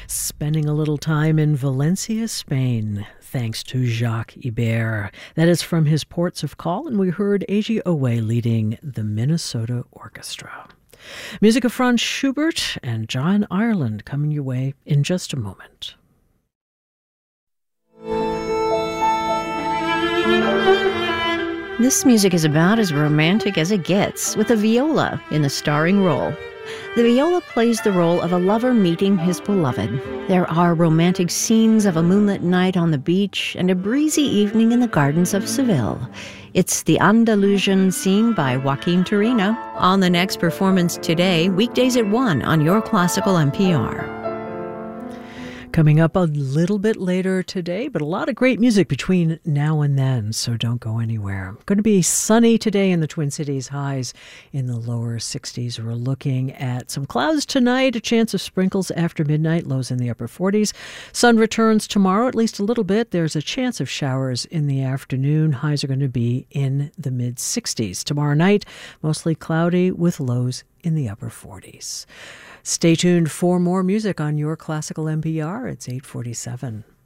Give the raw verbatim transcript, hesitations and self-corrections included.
Spending a little time in Valencia, Spain, thanks to Jacques Ibert. That is from his Ports of Call, and we heard Eiji Owe leading the Minnesota Orchestra. Music of Franz Schubert and John Ireland coming your way in just a moment. This music is about as romantic as it gets, with a viola in the starring role. The viola plays the role of a lover meeting his beloved. There are romantic scenes of a moonlit night on the beach and a breezy evening in the gardens of Seville. It's the Andalusian scene by Joaquin Turina on the next performance today, weekdays at one on Your Classical N P R. Coming up a little bit later today, but a lot of great music between now and then, so don't go anywhere. Going to be sunny today in the Twin Cities, highs in the lower sixties. We're looking at some clouds tonight, a chance of sprinkles after midnight, lows in the upper forties. Sun returns tomorrow, at least a little bit. There's a chance of showers in the afternoon. Highs are going to be in the mid-sixties. Tomorrow night, mostly cloudy with lows in the upper forties. Stay tuned for more music on Your Classical N P R. It's eight forty-seven.